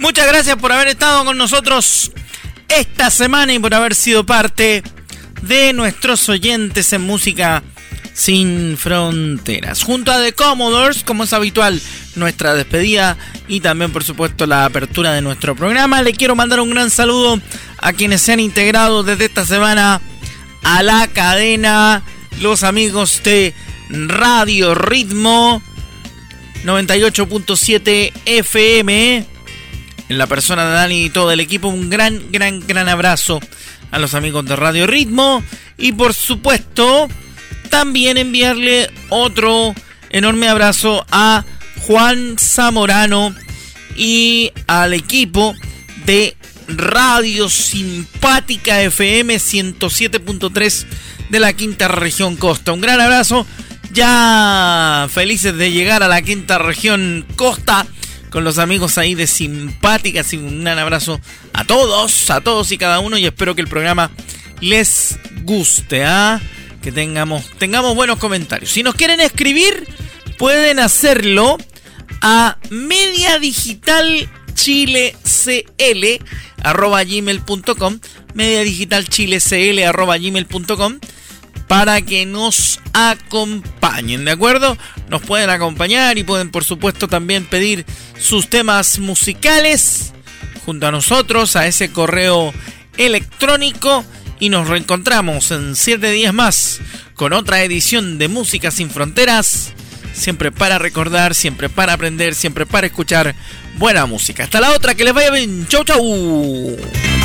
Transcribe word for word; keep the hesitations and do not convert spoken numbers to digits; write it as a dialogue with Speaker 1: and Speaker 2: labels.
Speaker 1: Muchas gracias por haber estado con nosotros esta semana y por haber sido parte de nuestros oyentes en Música Sin Fronteras. Junto a The Commodores, como es habitual, nuestra despedida y también, por supuesto, la apertura de nuestro programa. Le quiero mandar un gran saludo a quienes se han integrado desde esta semana a la cadena, los amigos de Radio Ritmo noventa y ocho punto siete F M. En la persona de Dani y todo el equipo, un gran, gran, gran abrazo a los amigos de Radio Ritmo. Y por supuesto, también enviarle otro enorme abrazo a Juan Zamorano y al equipo de Radio Simpática F M ciento siete punto tres de la quinta región costa. Un gran abrazo, ya felices de llegar a la quinta región costa con los amigos ahí de Simpática. Así un gran abrazo a todos, a todos y cada uno, y espero que el programa les guste, ¿ah? ¿eh? Que tengamos, tengamos buenos comentarios. Si nos quieren escribir, pueden hacerlo a Media Digital Chile C L arroba gmail punto com, Media Digital Chile C L arroba gmail punto com, para que nos acompañen, ¿de acuerdo? Nos pueden acompañar y pueden, por supuesto, también pedir sus temas musicales junto a nosotros a ese correo electrónico. Y nos reencontramos en siete días más con otra edición de Música Sin Fronteras. Siempre para recordar, siempre para aprender, siempre para escuchar buena música. Hasta la otra, que les vaya bien. Chau, chau.